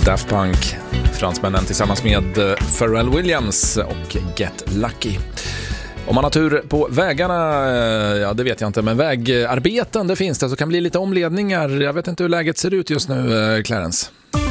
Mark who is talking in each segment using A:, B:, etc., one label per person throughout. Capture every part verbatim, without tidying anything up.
A: Daft Punk, fransmännen tillsammans med Pharrell Williams och Get Lucky. Om man har tur på vägarna, ja det vet jag inte, men vägarbeten det finns det, så kan bli lite omledningar. Jag vet inte hur läget ser ut just nu, Clarence.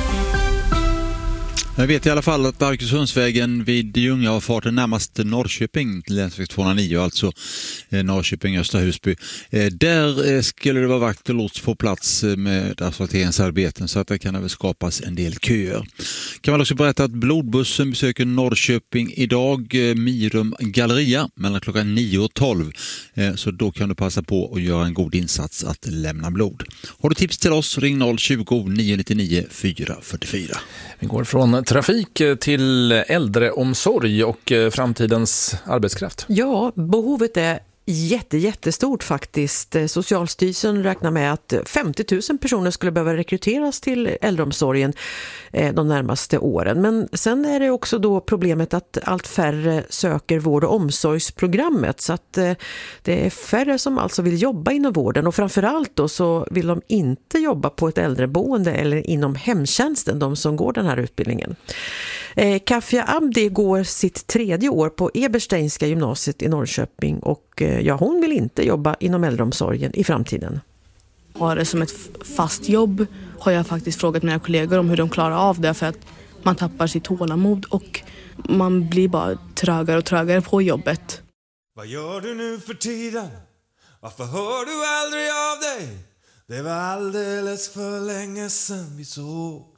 B: Jag vet i alla fall att Arkösundsvägen vid Ljungafarten närmast Norrköping, länsväg tvåhundranio, alltså Norrköping, Östra Husby. Där skulle det vara vakt och lots på plats med asfalteringsarbeten, så att det kan väl skapas en del köer. Kan man också berätta att blodbussen besöker Norrköping idag, Mirum Galleria, mellan klockan nio och tolv. Så då kan du passa på att göra en god insats att lämna blod. Har du tips till oss, ring noll tjugo, nio nittionio, fyra fyrtiofyra.
A: Vi går från trafik till äldreomsorg och framtidens arbetskraft.
C: Ja, behovet är jätte, jättestort faktiskt. Socialstyrelsen räknar med att femtio tusen personer skulle behöva rekryteras till äldreomsorgen de närmaste åren. Men sen är det också då problemet att allt färre söker vård- och omsorgsprogrammet, så att det är färre som alltså vill jobba inom vården, och framförallt då så vill de inte jobba på ett äldreboende eller inom hemtjänsten, de som går den här utbildningen. Kafia Abdi går sitt tredje år på Ebersteinska gymnasiet i Norrköping, och ja, hon vill inte jobba inom äldreomsorgen i framtiden.
D: Har det som ett fast jobb har jag faktiskt frågat mina kollegor om hur de klarar av det, för att man tappar sitt tålamod och man blir bara trögare och trögare på jobbet.
E: Vad gör du nu för tiden? Varför hör du aldrig av dig? Det var alldeles för länge sedan vi såg.